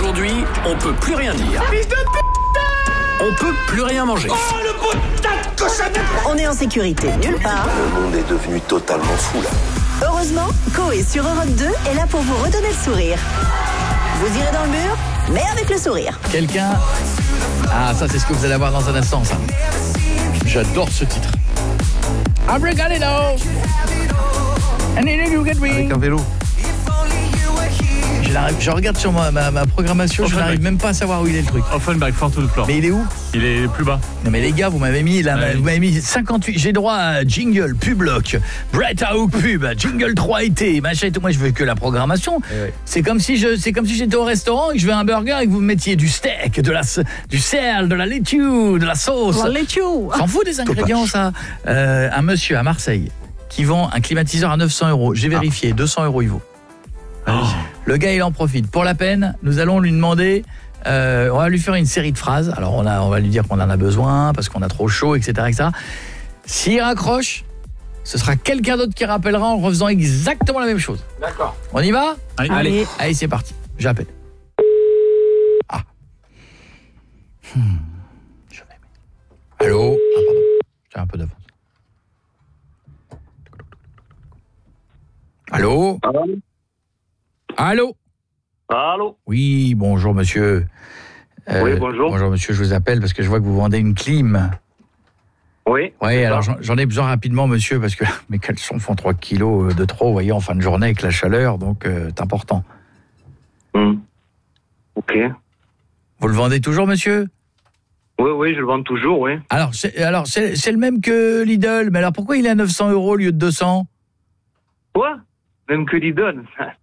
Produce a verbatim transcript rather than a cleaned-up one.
Aujourd'hui, on peut plus rien dire. Fils de putain! On peut plus rien manger. Oh, le putain de cochon! On est en sécurité nulle part. Le monde est devenu totalement fou, là. Heureusement, Coé sur Europe deux est là pour vous redonner le sourire. Vous irez dans le mur, mais avec le sourire. Quelqu'un... Ah, ça, c'est ce que vous allez avoir dans un instant, ça. J'adore ce titre. Avec un vélo. Je, je regarde sur ma, ma, ma programmation, je n'arrive même pas à savoir où il est le truc. Offenbach, Fort de Flore. Mais il est où? Il est plus bas. Non mais les gars, vous m'avez mis là, ouais. vous m'avez mis cinquante-huit. J'ai droit à jingle, publock, Brett Hook pub, jingle trois été, machin et tout. Moi je veux que la programmation. Ouais. C'est comme si je, c'est comme si j'étais au restaurant et que je veux un burger et que vous me mettiez du steak, de la, du sel, de la laitue, de la sauce. La laitue. S'en fout des ingrédients ça. Euh, un monsieur à Marseille qui vend un climatiseur à neuf cents euros. J'ai vérifié, ah. deux cents euros il vaut. Oh. Le gars il en profite. Pour la peine, nous allons lui demander, euh, on va lui faire une série de phrases. Alors on, a, on va lui dire qu'on en a besoin parce qu'on a trop chaud, et cetera et cetera. S'il raccroche, ce sera quelqu'un d'autre qui rappellera en refaisant exactement la même chose. D'accord. On y va? Allez. Allez, Allez c'est parti. J'appelle. Ah. Hmm. Je vais. Allô? Ah pardon. J'ai un peu d'avance. Allô? Allô? Allô? Allô? Oui, bonjour monsieur. Euh, oui, bonjour. Bonjour monsieur, je vous appelle parce que je vois que vous vendez une clim. Oui. Oui, alors j'en, j'en ai besoin rapidement monsieur parce que mes caleçons font trois kilos de trop, vous voyez, en fin de journée avec la chaleur, donc euh, c'est important. Mmh. Ok. Vous le vendez toujours monsieur? Oui, oui, je le vends toujours, oui. Alors, c'est, alors c'est, c'est le même que Lidl, mais alors pourquoi il est à neuf cents euros au lieu de deux cents? Quoi? Même que Lidl?